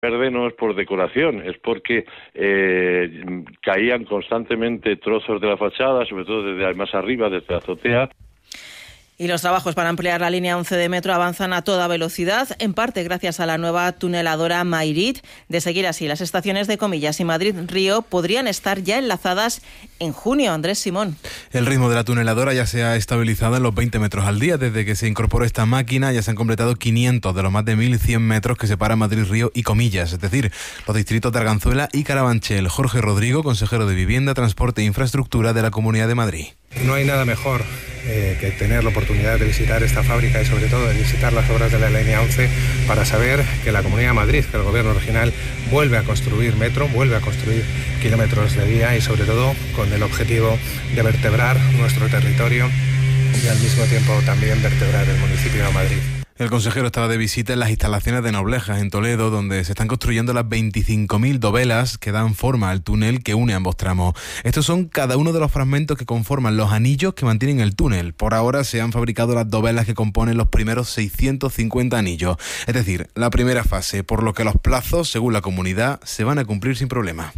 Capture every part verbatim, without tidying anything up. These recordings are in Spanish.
Verde no es por decoración, es porque eh, caían constantemente trozos de la fachada, sobre todo desde más arriba, desde la azotea. Y los trabajos para ampliar la línea once de metro avanzan a toda velocidad, en parte gracias a la nueva tuneladora Mayrit. De seguir así, las estaciones de Comillas y Madrid-Río podrían estar ya enlazadas en junio. Andrés Simón. El ritmo de la tuneladora ya se ha estabilizado en los veinte metros al día. Desde que se incorporó esta máquina ya se han completado quinientos de los más de mil cien metros que separan Madrid-Río y Comillas, es decir, los distritos de Arganzuela y Carabanchel. Jorge Rodrigo, consejero de Vivienda, Transporte e Infraestructura de la Comunidad de Madrid. No hay nada mejor eh, que tener la oportunidad de visitar esta fábrica y sobre todo de visitar las obras de la línea once para saber que la Comunidad de Madrid, que el Gobierno regional vuelve a construir metro, vuelve a construir kilómetros de vía y sobre todo con el objetivo de vertebrar nuestro territorio y al mismo tiempo también vertebrar el municipio de Madrid. El consejero estaba de visita en las instalaciones de Noblejas, en Toledo, donde se están construyendo las veinticinco mil dovelas que dan forma al túnel que une ambos tramos. Estos son cada uno de los fragmentos que conforman los anillos que mantienen el túnel. Por ahora se han fabricado las dovelas que componen los primeros seiscientos cincuenta anillos, es decir, la primera fase, por lo que los plazos, según la comunidad, se van a cumplir sin problema.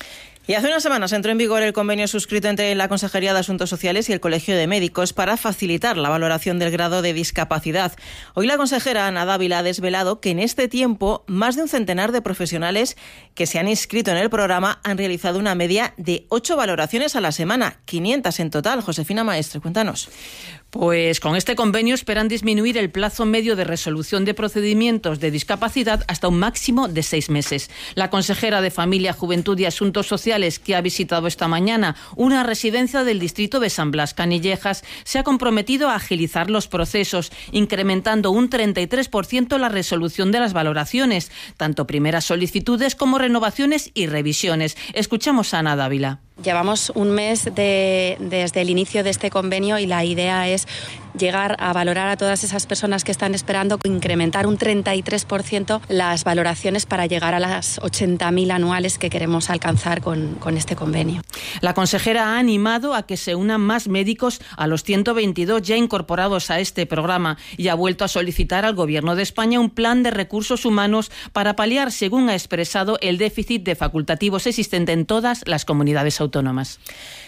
Y hace unas semanas entró en vigor el convenio suscrito entre la Consejería de Asuntos Sociales y el Colegio de Médicos para facilitar la valoración del grado de discapacidad. Hoy la consejera Ana Dávila ha desvelado que en este tiempo más de un centenar de profesionales que se han inscrito en el programa han realizado una media de ocho valoraciones a la semana, quinientas en total. Josefina Maestre, cuéntanos. Pues con este convenio esperan disminuir el plazo medio de resolución de procedimientos de discapacidad hasta un máximo de seis meses. La consejera de Familia, Juventud y Asuntos Sociales, que ha visitado esta mañana una residencia del distrito de San Blas Canillejas, se ha comprometido a agilizar los procesos, incrementando un treinta y tres por ciento la resolución de las valoraciones, tanto primeras solicitudes como renovaciones y revisiones. Escuchamos a Ana Dávila. Llevamos un mes de, desde el inicio de este convenio y la idea es llegar a valorar a todas esas personas que están esperando, incrementar un treinta y tres por ciento las valoraciones para llegar a las ochenta mil anuales que queremos alcanzar con, con este convenio. La consejera ha animado a que se unan más médicos a los ciento veintidós ya incorporados a este programa y ha vuelto a solicitar al Gobierno de España un plan de recursos humanos para paliar, según ha expresado, el déficit de facultativos existente en todas las comunidades autónomas. autónomas.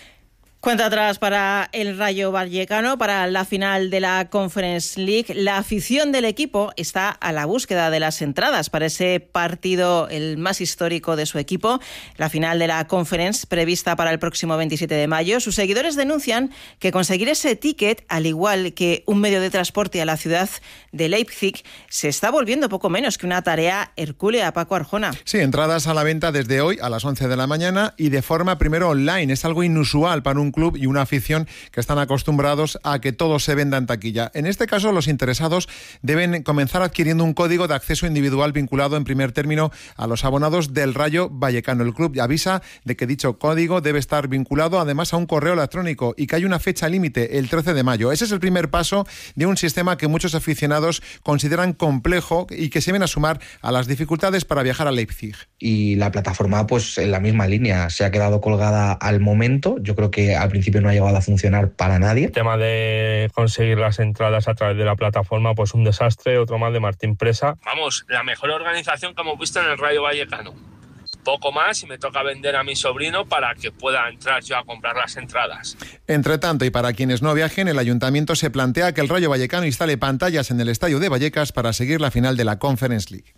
Cuenta atrás para el Rayo Vallecano, para la final de la Conference League. La afición del equipo está a la búsqueda de las entradas para ese partido, el más histórico de su equipo, la final de la Conference, prevista para el próximo veintisiete de mayo. Sus seguidores denuncian que conseguir ese ticket, al igual que un medio de transporte a la ciudad de Leipzig, se está volviendo poco menos que una tarea hercúlea. Paco Arjona. Sí, entradas a la venta desde hoy a las once de la mañana y de forma primero online. Es algo inusual para un club y una afición que están acostumbrados a que todo se venda en taquilla. En este caso, los interesados deben comenzar adquiriendo un código de acceso individual vinculado en primer término a los abonados del Rayo Vallecano. El club avisa de que dicho código debe estar vinculado además a un correo electrónico y que hay una fecha límite, el trece de mayo. Ese es el primer paso de un sistema que muchos aficionados consideran complejo y que se ven a sumar a las dificultades para viajar a Leipzig. Y la plataforma, pues en la misma línea, se ha quedado colgada al momento. Yo creo que al principio no ha llegado a funcionar para nadie. El tema de conseguir las entradas a través de la plataforma, pues un desastre, otro más de Martín Presa. Vamos, la mejor organización que hemos visto en el Rayo Vallecano. Poco más y me toca vender a mi sobrino para que pueda entrar yo a comprar las entradas. Entre tanto, y para quienes no viajen, el Ayuntamiento se plantea que el Rayo Vallecano instale pantallas en el estadio de Vallecas para seguir la final de la Conference League.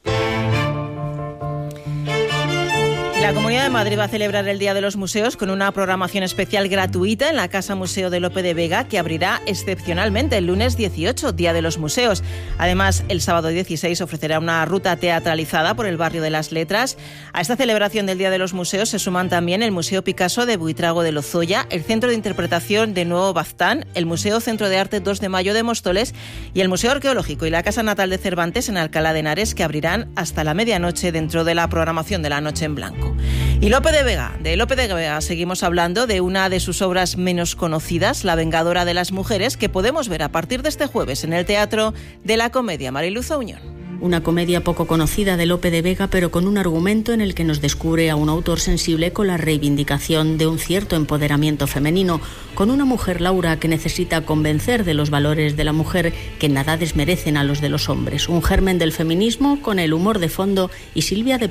La Comunidad de Madrid va a celebrar el Día de los Museos con una programación especial gratuita en la Casa Museo de Lope de Vega, que abrirá excepcionalmente el lunes dieciocho, Día de los Museos. Además, el sábado dieciséis ofrecerá una ruta teatralizada por el barrio de las Letras. A esta celebración del Día de los Museos se suman también el Museo Picasso de Buitrago de Lozoya, el Centro de Interpretación de Nuevo Baztán, el Museo Centro de Arte dos de Mayo de Móstoles y el Museo Arqueológico y la Casa Natal de Cervantes en Alcalá de Henares, que abrirán hasta la medianoche dentro de la programación de la Noche en Blanco. Y Lope de Vega, de Lope de Vega seguimos hablando de una de sus obras menos conocidas, La Vengadora de las Mujeres, que podemos ver a partir de este jueves en el Teatro de la Comedia. Mariluz Auñón. una comedia poco conocida de Lope de Vega, pero con un argumento en el que nos descubre a un autor sensible con la reivindicación de un cierto empoderamiento femenino, con una mujer, Laura, que necesita convencer de los valores de la mujer que nada desmerecen a los de los hombres. Un germen del feminismo con el humor de fondo y Silvia de